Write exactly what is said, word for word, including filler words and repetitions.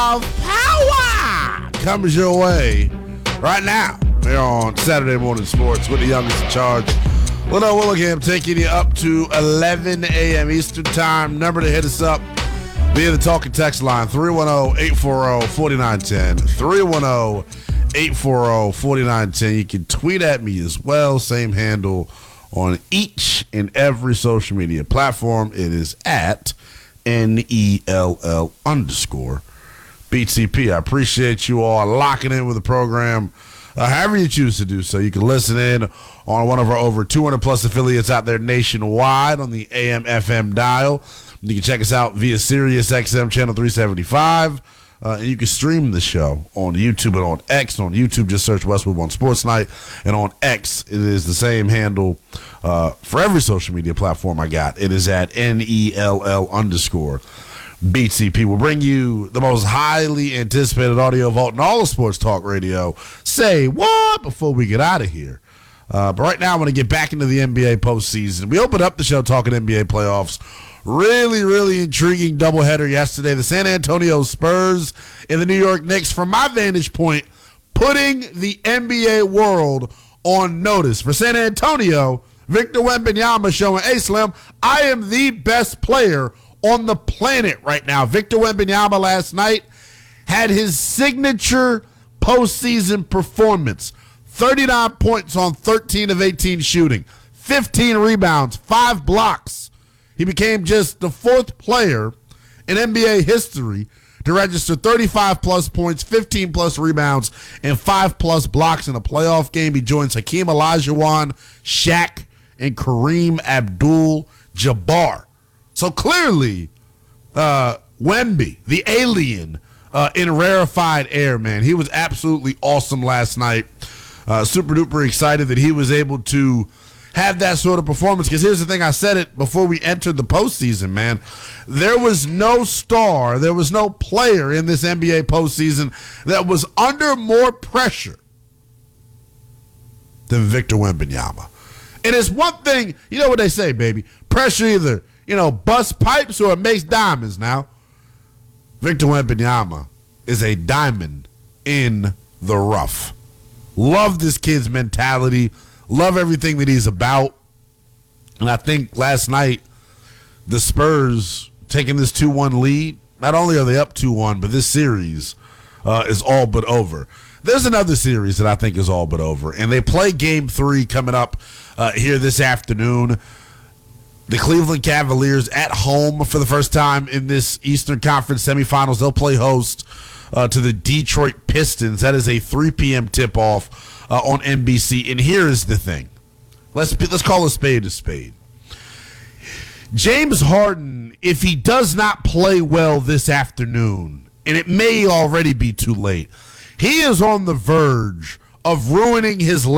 of power comes your way right now. Here on Saturday Morning Sports with the youngest in charge. Leno Willingham taking you up to eleven a.m. Eastern Time. Number to hit us up via the talking text line, three one zero, eight four zero, four nine one zero. three one zero, eight four zero, four nine one zero. You can tweet at me as well. Same handle on each and every social media platform. It is at N E L L underscore B T P. I appreciate you all locking in with the program. Uh, however you choose to do so, you can listen in on one of our over two hundred plus affiliates out there nationwide on the A M F M dial. You can check us out via Sirius X M channel three seventy-five. Uh, and you can stream the show on YouTube and on X. On YouTube, just search Westwood One Sports Night. And on X, it is the same handle uh, for every social media platform I got. It is at N E L L underscore B T P. We'll bring you the most highly anticipated audio vault in all of sports talk radio. Say what before we get out of here. Uh, but right now, I want to get back into the N B A postseason. We opened up the show talking N B A playoffs. Really, really intriguing doubleheader yesterday. The San Antonio Spurs and the New York Knicks, from my vantage point, putting the N B A world on notice. For San Antonio, Victor Wembanyama showing, hey, Slim, I am the best player on the planet right now. Victor Wembanyama last night had his signature postseason performance. thirty-nine points on thirteen of eighteen shooting, fifteen rebounds, five blocks. He became just the fourth player in N B A history to register thirty-five plus points, fifteen plus rebounds, and five plus blocks in a playoff game. He joins Hakeem Olajuwon, Shaq, and Kareem Abdul-Jabbar. So clearly, uh, Wemby, the alien uh, in rarefied air, man, he was absolutely awesome last night. Uh, super duper excited that he was able to have that sort of performance, because here's the thing, I said it before we entered the postseason, man. There was no star, there was no player in this N B A postseason that was under more pressure than Victor Wembanyama. And it's one thing, you know what they say, baby, pressure either, you know, busts pipes or it makes diamonds now. Victor Wembanyama is a diamond in the rough. Love this kid's mentality. Love everything that he's about. And I think last night, the Spurs taking this two one lead, not only are they up two one, but this series uh, is all but over. There's another series that I think is all but over, and they play game three coming up uh, here this afternoon. The Cleveland Cavaliers at home for the first time in this Eastern Conference semifinals. They'll play host uh, to the Detroit Pistons. That is a three p.m. tip-off uh, on N B C. And here is the thing. Let's let's call a spade a spade. James Harden, if he does not play well this afternoon, and it may already be too late, he is on the verge of ruining his